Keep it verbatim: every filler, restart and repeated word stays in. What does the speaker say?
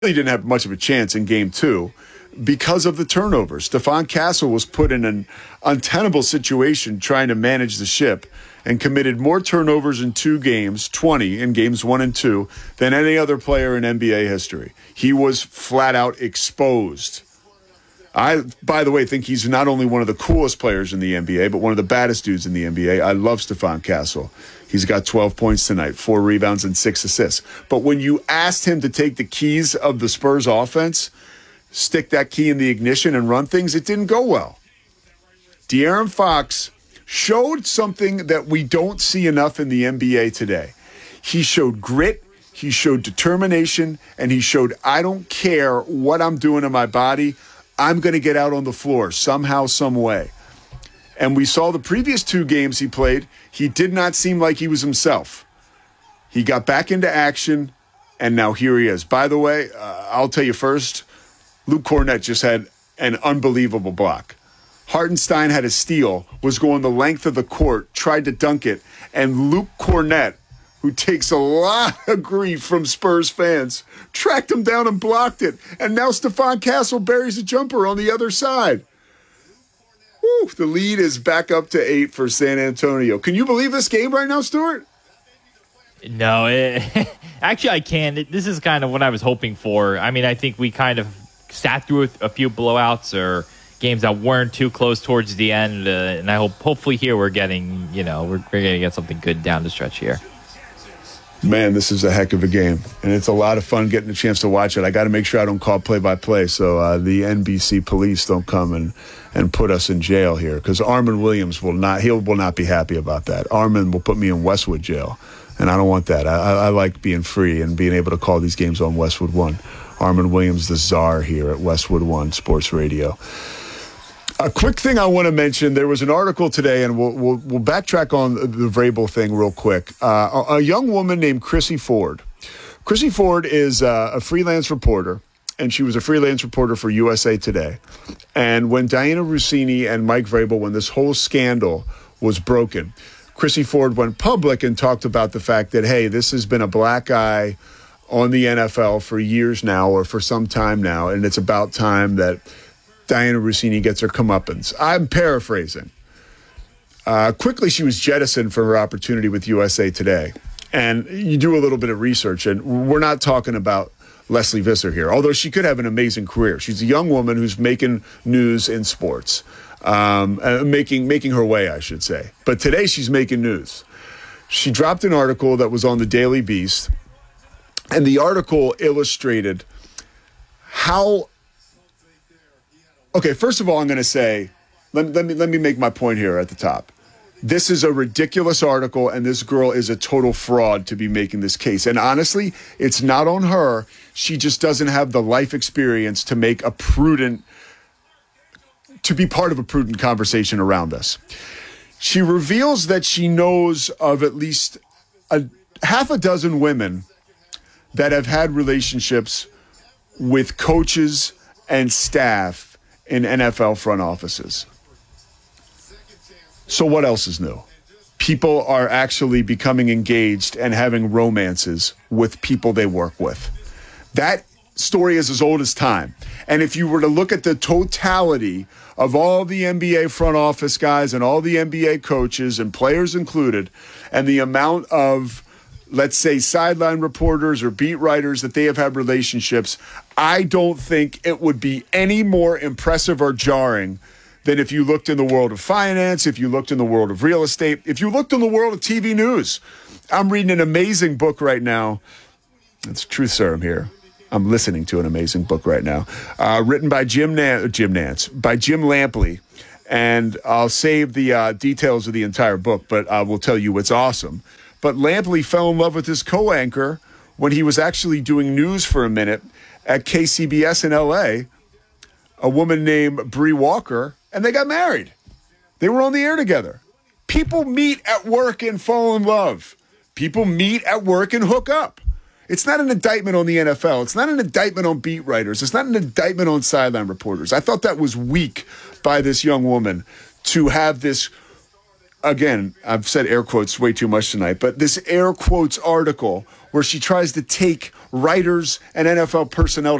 really didn't have much of a chance in game two because of the turnovers. Stephon Castle was put in an untenable situation trying to manage the ship and committed more turnovers in two games, twenty in games one and two, than any other player in N B A history. He was flat out exposed. I, by the way, think he's not only one of the coolest players in the N B A, but one of the baddest dudes in the N B A. I love Stephon Castle. He's got twelve points tonight, four rebounds and six assists. But when you asked him to take the keys of the Spurs offense, stick that key in the ignition and run things, it didn't go well. De'Aaron Fox showed something that we don't see enough in the N B A today. He showed grit, he showed determination, and he showed, I don't care what I'm doing to my body, I'm going to get out on the floor somehow, some way. And we saw the previous two games he played, he did not seem like he was himself. He got back into action, and now here he is. By the way, uh, I'll tell you first, Luke Cornett just had an unbelievable block. Hartenstein had a steal, was going the length of the court, tried to dunk it, and Luke Cornett, who takes a lot of grief from Spurs fans, tracked him down and blocked it. And now Stephon Castle buries a jumper on the other side. Woo, the lead is back up to eight for San Antonio. Can you believe this game right now, Stuart? No, it, actually I can. It, this is kind of what I was hoping for. I mean, I think we kind of sat through a, a few blowouts or games that weren't too close towards the end, uh, and I hope hopefully here we're getting, you know, we're, we're going to get something good down the stretch here. Man, this is a heck of a game, and it's a lot of fun getting a chance to watch it. I got to make sure I don't call play-by-play so uh, the N B C police don't come and, and put us in jail here, because Armin Williams will not he will not be happy about that. Armin will put me in Westwood jail, and I don't want that. I, I, I like being free and being able to call these games on Westwood One. Armin Williams, the czar here at Westwood One Sports Radio. A quick thing I want to mention, there was an article today, and we'll, we'll, we'll backtrack on the Vrabel thing real quick. Uh, a, a young woman named Chrissy Ford. Chrissy Ford is uh, a freelance reporter, and she was a freelance reporter for U S A Today. And when Diana Russini and Mike Vrabel, when this whole scandal was broken, Chrissy Ford went public and talked about the fact that, hey, this has been a black eye on the N F L for years now, or for some time now, and it's about time that Diana Russini gets her comeuppance. I'm paraphrasing. Uh, quickly, she was jettisoned for her opportunity with U S A Today. And you do a little bit of research, and we're not talking about Leslie Visser here, although she could have an amazing career. She's a young woman who's making news in sports, um, uh, making making her way, I should say. But today she's making news. She dropped an article that was on the Daily Beast, and the article illustrated how... Okay, first of all, I'm going to say, let, let me let me make my point here at the top. This is a ridiculous article, and this girl is a total fraud to be making this case. And honestly, it's not on her. She just doesn't have the life experience to make a prudent, to be part of a prudent conversation around this. She reveals that she knows of at least a half a dozen women that have had relationships with coaches and staff in N F L front offices. So what else is new? People are actually becoming engaged and having romances with people they work with. That story is as old as time. And if you were to look at the totality of all the N B A front office guys and all the N B A coaches and players included, and the amount of, let's say, sideline reporters or beat writers that they have had relationships, I don't think it would be any more impressive or jarring than if you looked in the world of finance, if you looked in the world of real estate, if you looked in the world of T V news. I'm reading an amazing book right now. It's truth serum here. I'm listening to an amazing book right now, uh, written by Jim, Nan- Jim Nance, by Jim Lampley. And I'll save the uh, details of the entire book, but I will tell you it's awesome. But Lampley fell in love with his co-anchor when he was actually doing news for a minute at K C B S in L A, a woman named Bree Walker, and they got married. They were on the air together. People meet at work and fall in love. People meet at work and hook up. It's not an indictment on the N F L. It's not an indictment on beat writers. It's not an indictment on sideline reporters. I thought that was weak by this young woman to have this, again, I've said air quotes way too much tonight, but this air quotes article where she tries to take writers and N F L personnel